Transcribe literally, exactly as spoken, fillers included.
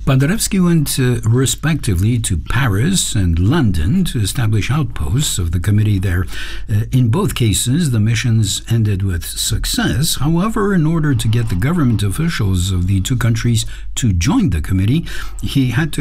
Paderewski went uh, respectively to Paris and London to establish outposts of the committee there. Uh, in both cases, the missions ended with success. However, in order to get the government officials of the two countries to join the committee, he had to